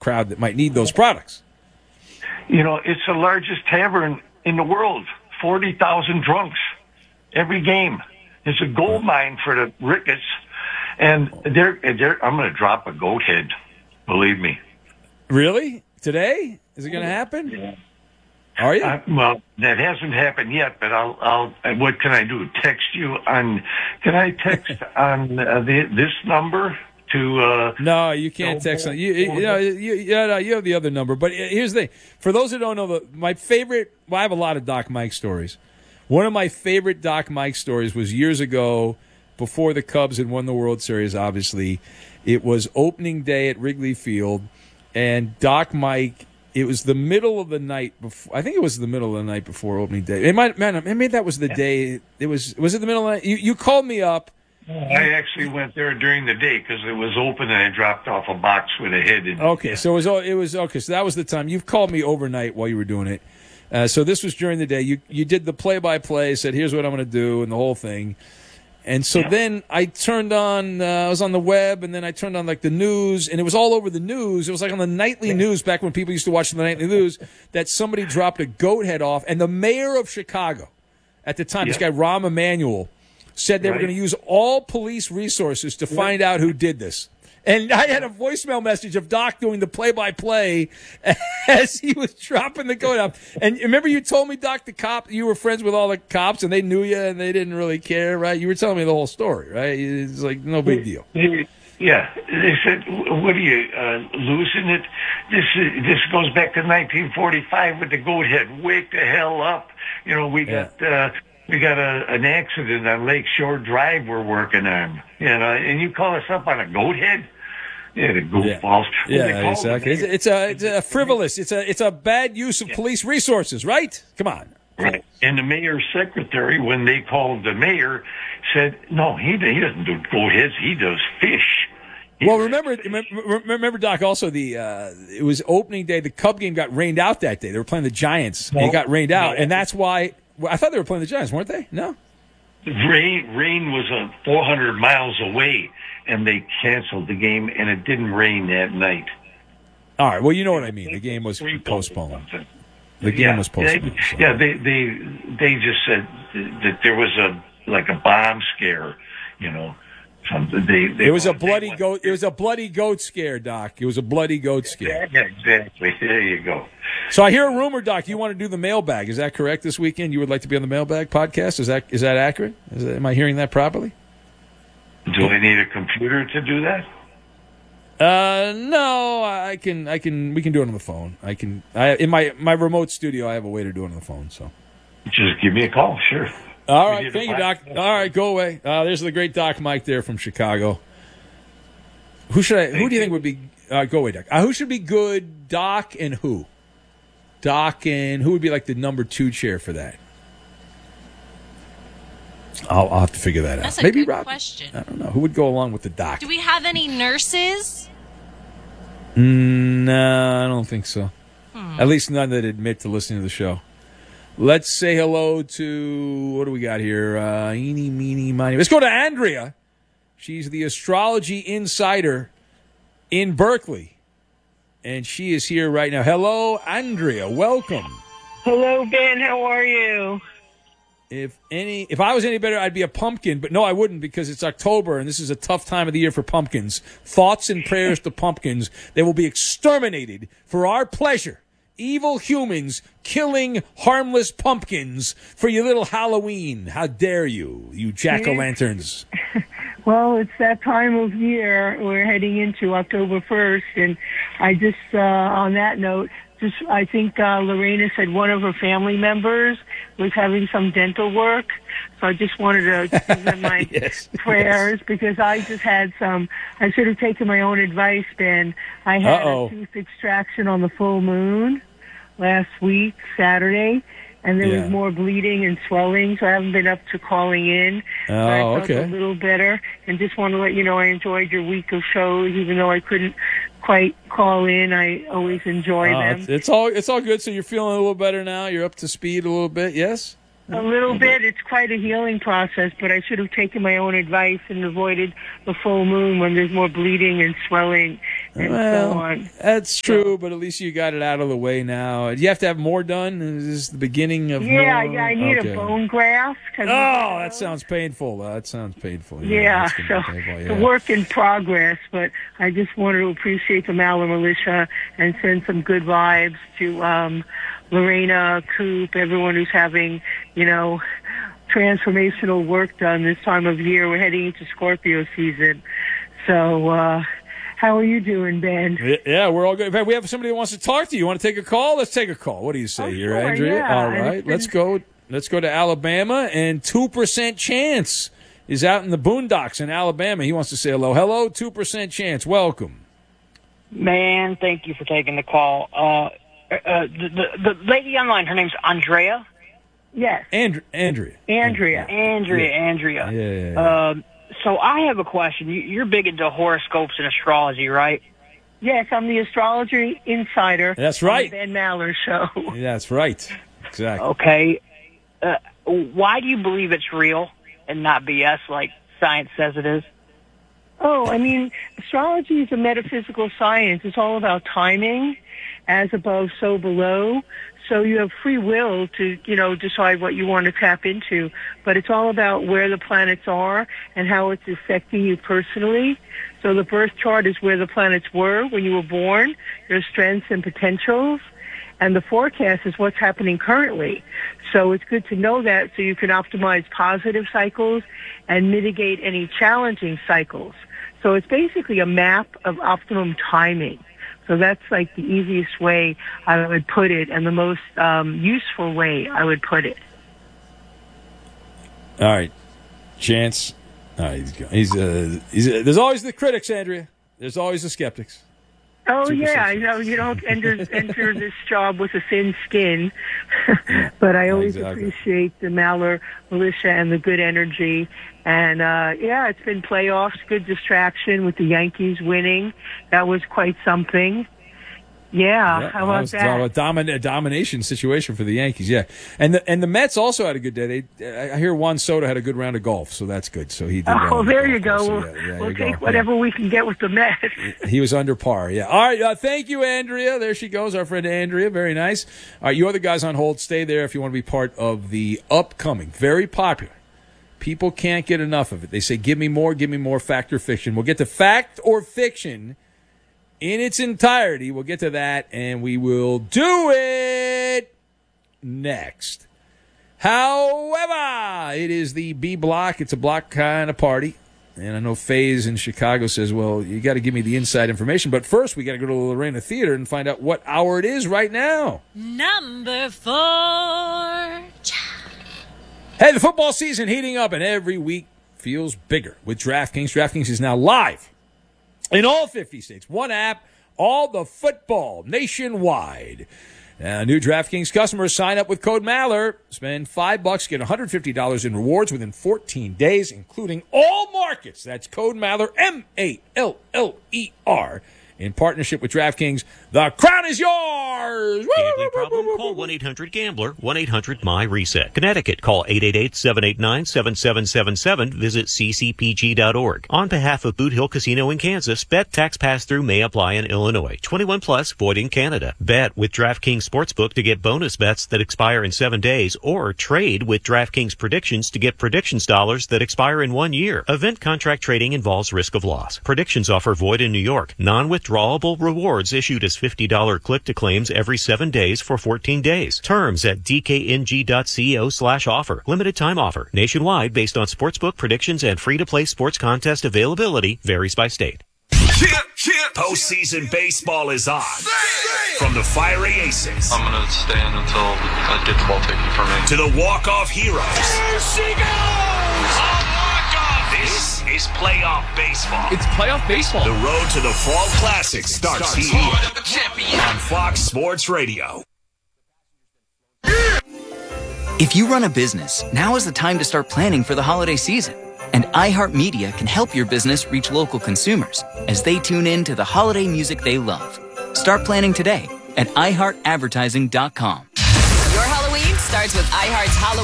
crowd that might need those products. It's the largest tavern in the world. 40,000 drunks every game. It's a gold mine for the Ricketts. And I'm going to drop a goat head. Believe me. Really? Today? Is it going to happen? Yeah. Are you? Well, that hasn't happened yet, but I'll. What can I do? Text you on? Can I text on this number to? No, you can't text. You have the other number. But here's the thing: for those who don't know, my favorite. Well, I have a lot of Doc Mike stories. One of my favorite Doc Mike stories was years ago, before the Cubs had won the World Series. Obviously, it was opening day at Wrigley Field, and Doc Mike. It was the middle of the night before. I think it was the middle of the night before opening day. Maybe that was the day. Was it the middle of the night? You called me up. I actually went there during the day because it was open and I dropped off a box with a head in it. Okay, so it was okay. So that was the time. You've called me overnight while you were doing it. So this was during the day. You did the play-by-play, said, here's what I'm going to do, and the whole thing. And so then I turned on, I was on the web, and then I turned on, like, the news, and it was all over the news. It was like on the nightly news back when people used to watch the nightly news that somebody dropped a goat head off. And the mayor of Chicago at the time, this guy, Rahm Emanuel, said they were going to use all police resources to find out who did this. And I had a voicemail message of Doc doing the play-by-play as he was dropping the goat off. And remember you told me, Doc, you were friends with all the cops and they knew you and they didn't really care, right? You were telling me the whole story, right? It's like no big deal. Yeah. They said, what are you, losing it? This goes back to 1945 with the goat head. Wake the hell up. We got... We got an accident on Lake Shore Drive we're working on, and you call us up on a goat head? Yeah, the goofballs. Yeah, exactly. It's a frivolous. It's a bad use of police resources, right? Come on. Right. And the mayor's secretary, when they called the mayor, said, no, he doesn't do goat heads. He does fish. Well, remember, Doc, also it was opening day. The Cub game got rained out that day. They were playing the Giants, and it got rained out, and that's why. Well, I thought they were playing the Giants, weren't they? No. Rain was 400 miles away, and they canceled the game, and it didn't rain that night. All right. Well, you know what I mean. The game was postponed. The game was postponed. Yeah, they just said that there was a bomb scare, It was a bloody goat. It was a bloody goat scare, Doc. It was a bloody goat scare. Yeah, exactly. There you go. So I hear a rumor, Doc, you want to do the mailbag. Is that correct this weekend? You would like to be on the mailbag podcast? Is that accurate? Am I hearing that properly? Do I need a computer to do that? No, we can do it on the phone. In my remote studio, I have a way to do it on the phone, so. Just give me a call, sure. All right, thank you, Doc. All right, go away. There's the great Doc Mike there from Chicago. Who do you think would be, go away, Doc. Who should be good, Doc and who? Doc and who would be like the number 2 chair for that? I'll have to figure that out. That's a Maybe good Rob. question. I don't know. Who would go along with the Doc? Do we have any nurses? No, I don't think so. At least none that admit to listening to the show. Let's say hello to, what do we got here? Eeny, meeny, miny. Let's go to Andrea. She's the astrology insider in Berkeley. And she is here right now. Hello, Andrea. Welcome. Hello, Ben. How are you? If I was any better, I'd be a pumpkin. But no, I wouldn't because it's October and this is a tough time of the year for pumpkins. Thoughts and prayers to pumpkins. They will be exterminated for our pleasure. Evil humans killing harmless pumpkins for your little Halloween. How dare you, you jack-o'-lanterns. Well, it's that time of year. We're heading into October 1st, and I just, on that note, I think Lorena said one of her family members was having some dental work, so I just wanted to give them my prayers because I just had I should have taken my own advice, Ben. I had a tooth extraction on the full moon last week, Saturday, and there was more bleeding and swelling, so I haven't been up to calling in. Oh, I felt okay. a little better, and just want to let you know I enjoyed your week of shows, even though I couldn't quite call in. I always enjoy them. It's all good. So you're feeling a little better now. You're up to speed a little bit. Yes. A little bit. It's quite a healing process, but I should have taken my own advice and avoided the full moon when there's more bleeding and swelling and Well, so on. that's true, but at least you got it out of the way now. Do you have to have more done? Is this the beginning of more? I need Okay. a bone graft. Oh, that sounds painful. That sounds painful. Yeah, that's gonna so be painful, it's a work in progress, but I just wanted to appreciate the Maller Militia and send some good vibes to Lorena, Coop, everyone who's having, transformational work done this time of year. We're heading into Scorpio season. So, how are you doing, Ben? Yeah, we're all good. In fact, we have somebody who wants to talk to you. You want to take a call? Let's take a call. What do you say here, sure, Andrea? yeah. All right, let's go. Let's go to Alabama, and 2% chance is out in the boondocks in Alabama. He wants to say hello. Hello, 2% chance. Welcome. Man, thank you for taking the call. The lady online, her name's Andrea. Yes. Andrea. Andrea. Yeah. So I have a question. You're big into horoscopes and astrology, right? Yes, I'm the astrology insider. That's right. On the Ben Maller Show. That's right. Exactly. Okay. Why do you believe it's real and not BS like science says it is? Oh, I mean, astrology is a metaphysical science. It's all about timing, as above, so below. So you have free will to, decide what you want to tap into. But it's all about where the planets are and how it's affecting you personally. So the birth chart is where the planets were when you were born, their strengths and potentials. And the forecast is what's happening currently. So it's good to know that so you can optimize positive cycles and mitigate any challenging cycles. So it's basically a map of optimum timing. So that's like the easiest way I would put it and the most useful way I would put it. All right. Chance. All right, he's there's always the critics, Andrea. There's always the skeptics. Oh, yeah, I know you don't enter this job with a thin skin, but I always appreciate the Maller Militia and the good energy. And, it's been playoffs, good distraction with the Yankees winning. That was quite something. Yeah, how about that? A domination situation for the Yankees, yeah. And the Mets also had a good day. I hear Juan Soto had a good round of golf, so that's good. So he did. Oh, there you go. So, we'll take whatever we can get with the Mets. He was under par, yeah. All right, thank you, Andrea. There she goes, our friend Andrea. Very nice. All right, you other guys on hold, stay there if you want to be part of the upcoming, very popular. People can't get enough of it. They say, give me more, fact or fiction. We'll get to fact or fiction in its entirety. We'll get to that, and we will do it next. However, it is the B block. It's a block kind of party. And I know Faze in Chicago says, well, you got to give me the inside information. But first, we got to go to the Lorena Theater and find out what hour it is right now. Number 4. Hey, the football season heating up, and every week feels bigger with DraftKings. DraftKings is now live in all 50 states. One app, all the football nationwide. New DraftKings customers sign up with code Maller. Spend $5, get $150 in rewards within 14 days, including all markets. That's code Maller, M-A-L-L-E-R. In partnership with DraftKings, the crown is yours! Gambling problem? Call 1-800-GAMBLER, 1-800-MY-RESET. Connecticut, call 888-789-7777. Visit ccpg.org. On behalf of Boot Hill Casino in Kansas, bet tax pass-through may apply in Illinois. 21 plus, void in Canada. Bet with DraftKings Sportsbook to get bonus bets that expire in 7 days, or trade with DraftKings Predictions to get predictions dollars that expire in 1 year. Event contract trading involves risk of loss. Predictions offer void in New York. Non-withdrawable rewards issued as $50 click-to-claims every 7 days for 14 days. Terms at dkng.co/offer. Limited time offer. Nationwide based on sportsbook predictions and free-to-play sports contest availability. Varies by state. Postseason baseball is on. From the fiery aces. I'm going to stand until I get the ball taken from me. To the walk-off heroes. Here she goes! A walk-off! This is playoff baseball. It's playoff baseball. The road to the Fall Classic starts here on Fox Sports Radio. If you run a business, now is the time to start planning for the holiday season. And iHeartMedia can help your business reach local consumers as they tune in to the holiday music they love. Start planning today at iHeartAdvertising.com. Your Halloween starts with iHeart's Halloween.